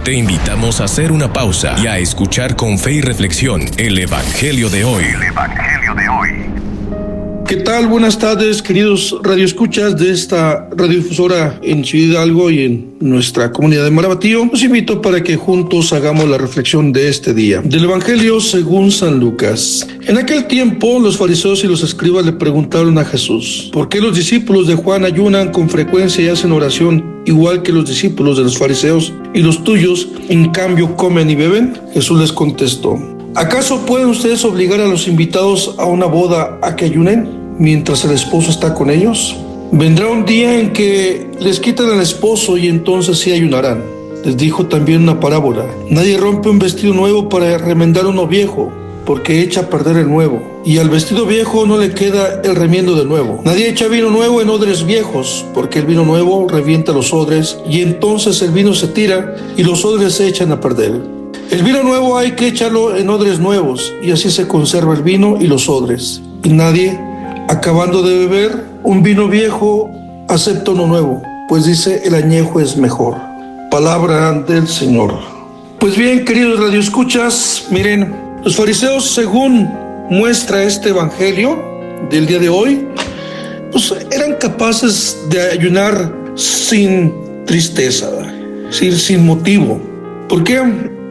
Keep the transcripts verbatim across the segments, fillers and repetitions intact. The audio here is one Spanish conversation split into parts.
Te invitamos a hacer una pausa y a escuchar con fe y reflexión el Evangelio de hoy. El Evangelio de hoy. ¿Qué tal? Buenas tardes, queridos radioescuchas de esta radiodifusora en Ciudad Hidalgo y en nuestra comunidad de Marabatío. Los invito para que juntos hagamos la reflexión de este día. Del Evangelio según San Lucas. En aquel tiempo, los fariseos y los escribas le preguntaron a Jesús: ¿por qué los discípulos de Juan ayunan con frecuencia y hacen oración igual que los discípulos de los fariseos, y los tuyos, en cambio, comen y beben? Jesús les contestó: ¿acaso pueden ustedes obligar a los invitados a una boda a que ayunen mientras el esposo está con ellos? Vendrá un día en que les quitan al esposo y entonces sí ayunarán. Les dijo también una parábola: nadie rompe un vestido nuevo para remendar uno viejo, porque echa a perder el nuevo, y al vestido viejo no le queda el remiendo de nuevo. Nadie echa vino nuevo en odres viejos, porque el vino nuevo revienta los odres, y entonces el vino se tira y los odres se echan a perder. El vino nuevo hay que echarlo en odres nuevos, y así se conserva el vino y los odres. Y nadie, acabando de beber un vino viejo, acepta uno nuevo, pues dice: el añejo es mejor. Palabra del Señor. Pues bien, queridos radioescuchas, miren, los fariseos, según muestra este evangelio del día de hoy, pues eran capaces de ayunar sin tristeza, sin, sin motivo. ¿Por qué?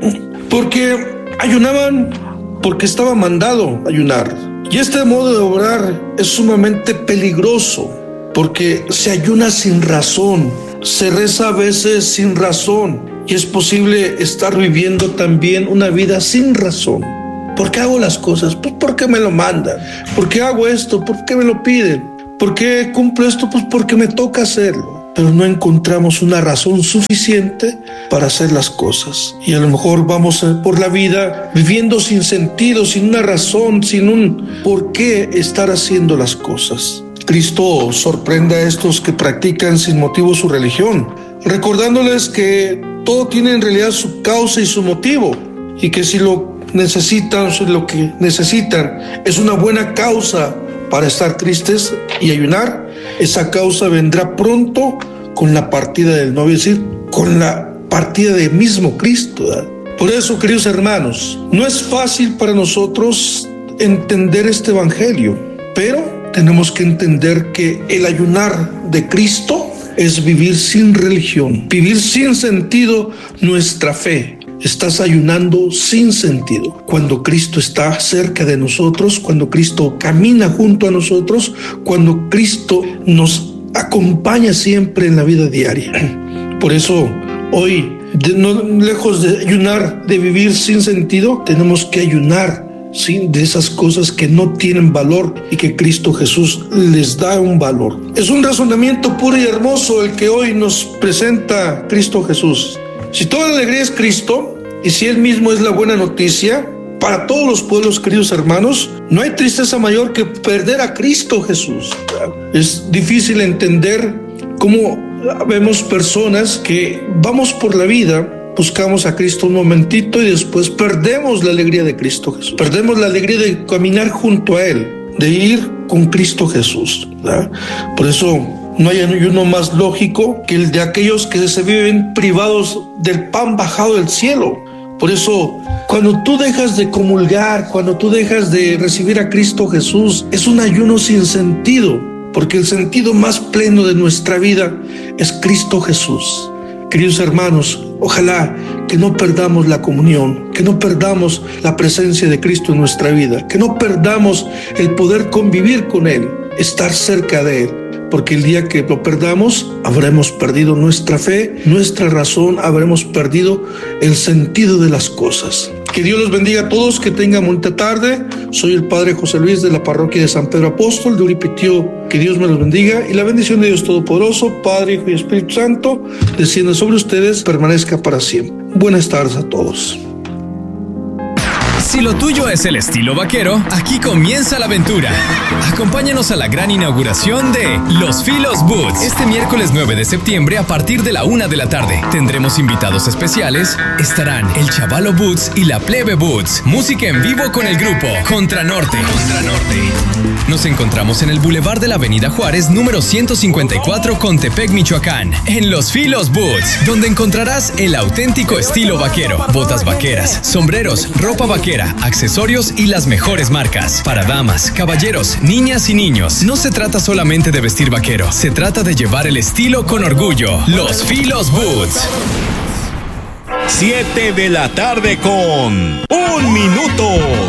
Porque ayunaban porque estaba mandado ayunar. Y este modo de obrar es sumamente peligroso, porque se ayuna sin razón, se reza a veces sin razón, y es posible estar viviendo también una vida sin razón. ¿Por qué hago las cosas? Pues porque me lo mandan. ¿Por qué hago esto? ¿Por qué me lo piden? ¿Por qué cumplo esto? Pues porque me toca hacerlo. Pero no encontramos una razón suficiente para hacer las cosas. Y a lo mejor vamos por la vida viviendo sin sentido, sin una razón, sin un por qué estar haciendo las cosas. Cristo sorprende a estos que practican sin motivo su religión, recordándoles que todo tiene en realidad su causa y su motivo, y que si lo necesitan, si lo que necesitan es una buena causa para estar tristes y ayunar, esa causa vendrá pronto con la partida del novio, es decir, con la partida del mismo Cristo, ¿verdad? Por eso, queridos hermanos, no es fácil para nosotros entender este evangelio, pero tenemos que entender que el ayunar de Cristo es vivir sin religión, vivir sin sentido nuestra fe. Estás ayunando sin sentido. Cuando Cristo está cerca de nosotros, cuando Cristo camina junto a nosotros, cuando Cristo nos acompaña siempre en la vida diaria. Por eso, hoy, de, no, lejos de ayunar, de vivir sin sentido, tenemos que ayunar ¿sí? de esas cosas que no tienen valor y que Cristo Jesús les da un valor. Es un razonamiento puro y hermoso el que hoy nos presenta Cristo Jesús. Si toda la alegría es Cristo, y si Él mismo es la buena noticia para todos los pueblos, queridos hermanos, no hay tristeza mayor que perder a Cristo Jesús. Es difícil entender cómo vemos personas que vamos por la vida, buscamos a Cristo un momentito y después perdemos la alegría de Cristo Jesús. Perdemos la alegría de caminar junto a Él, de ir con Cristo Jesús, ¿verdad? Por eso no hay ayuno más lógico que el de aquellos que se viven privados del pan bajado del cielo. Por eso, cuando tú dejas de comulgar, cuando tú dejas de recibir a Cristo Jesús, es un ayuno sin sentido, porque el sentido más pleno de nuestra vida es Cristo Jesús. Queridos hermanos, ojalá que no perdamos la comunión, que no perdamos la presencia de Cristo en nuestra vida, que no perdamos el poder convivir con Él, estar cerca de Él. Porque el día que lo perdamos, habremos perdido nuestra fe, nuestra razón, habremos perdido el sentido de las cosas. Que Dios los bendiga a todos, que tengan bonita tarde. Soy el Padre José Luis de la parroquia de San Pedro Apóstol de Uripitío. Que Dios me los bendiga y la bendición de Dios Todopoderoso, Padre, Hijo y Espíritu Santo, descienda sobre ustedes, permanezca para siempre. Buenas tardes a todos. Si lo tuyo es el estilo vaquero, aquí comienza la aventura. Acompáñanos a la gran inauguración de Los Filos Boots. Este miércoles nueve de septiembre a partir de la una de la tarde. Tendremos invitados especiales. Estarán el Chavalo Boots y la Plebe Boots. Música en vivo con el grupo Contra Norte. Contra Norte. Nos encontramos en el Boulevard de la Avenida Juárez, número ciento cincuenta y cuatro, Contepec, Michoacán. En Los Filos Boots, donde encontrarás el auténtico estilo vaquero. Botas vaqueras, sombreros, ropa vaquera, accesorios y las mejores marcas. Para damas, caballeros, niñas y niños. No se trata solamente de vestir vaquero, se trata de llevar el estilo con orgullo. Los Filos Boots. Siete de la tarde con un minuto.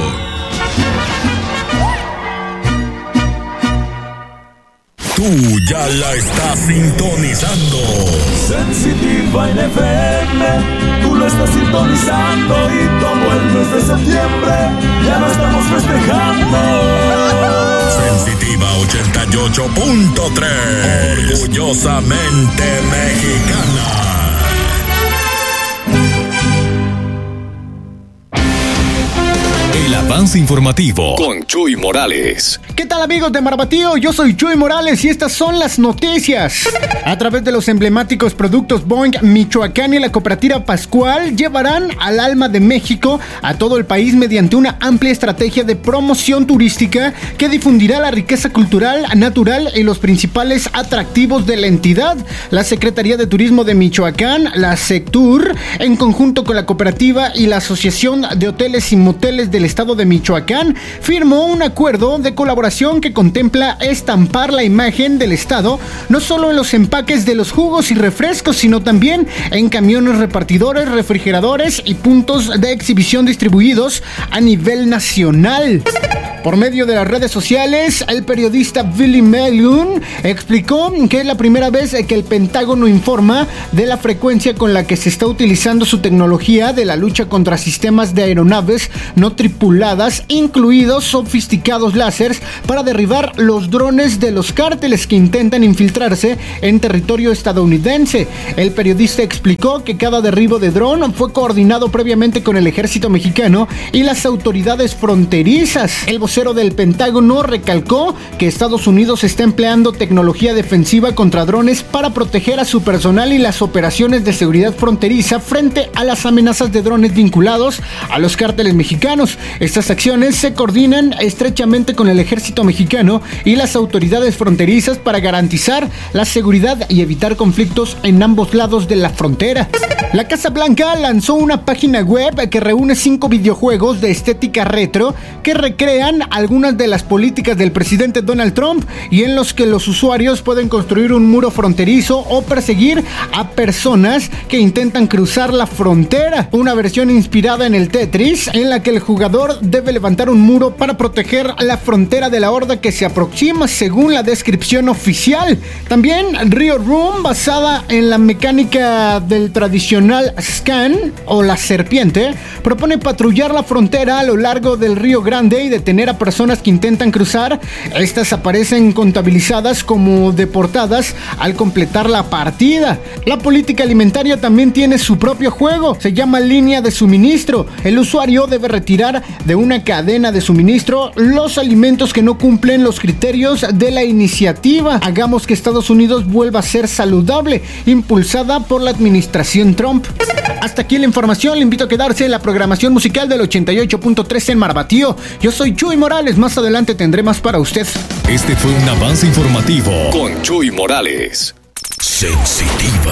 Tú ya la estás sintonizando. Sensitiva en F M, tú lo estás sintonizando y todo el mes de septiembre ya lo estamos festejando. Sensitiva ochenta y ocho punto tres, orgullosamente mexicana. El avance informativo con Chuy Morales. ¿Qué tal, amigos de Marabatío? Yo soy Chuy Morales y estas son las noticias. A través de los emblemáticos productos Boing, Michoacán y la cooperativa Pascual llevarán al alma de México a todo el país mediante una amplia estrategia de promoción turística que difundirá la riqueza cultural, natural y los principales atractivos de la entidad. La Secretaría de Turismo de Michoacán, la SECTUR, en conjunto con la cooperativa y la Asociación de Hoteles y Moteles del Estado de Michoacán, firmó un acuerdo de colaboración que contempla estampar la imagen del Estado no solo en los empaques de los jugos y refrescos, sino también en camiones repartidores, refrigeradores y puntos de exhibición distribuidos a nivel nacional. Por medio de las redes sociales, el periodista Billy Melun explicó que es la primera vez que el Pentágono informa de la frecuencia con la que se está utilizando su tecnología de la lucha contra sistemas de aeronaves no tripuladas, incluidos sofisticados láseres, para derribar los drones de los cárteles que intentan infiltrarse en territorio estadounidense. El periodista explicó que cada derribo de dron fue coordinado previamente con el ejército mexicano y las autoridades fronterizas. El vocero del Pentágono recalcó que Estados Unidos está empleando tecnología defensiva contra drones para proteger a su personal y las operaciones de seguridad fronteriza frente a las amenazas de drones vinculados a los cárteles mexicanos. Estas acciones se coordinan estrechamente con el ejército mexicano y las autoridades fronterizas para garantizar la seguridad y evitar conflictos en ambos lados de la frontera. La Casa Blanca lanzó una página web que reúne cinco videojuegos de estética retro que recrean algunas de las políticas del presidente Donald Trump y en los que los usuarios pueden construir un muro fronterizo o perseguir a personas que intentan cruzar la frontera. Una versión inspirada en el Tetris, en la que el jugador debe levantar un muro para proteger la frontera de la horda que se aproxima, según la descripción oficial. También Rio Room, basada en la mecánica del tradicional Scan o la serpiente, propone patrullar la frontera a lo largo del Río Grande y detener a personas que intentan cruzar. Estas aparecen contabilizadas como deportadas al completar la partida. La política alimentaria también tiene su propio juego, se llama línea de suministro. El usuario debe retirar de una cadena de suministro los alimentos que no cumplen los criterios de la iniciativa Hagamos que Estados Unidos vuelva a ser saludable, impulsada por la administración Trump. Hasta aquí la información, le invito a quedarse en la programación musical del ochenta y ocho punto tres en Marabatío. Yo soy Chuy Morales, más adelante tendré más para usted. Este fue un avance informativo con Chuy Morales. Sensitiva.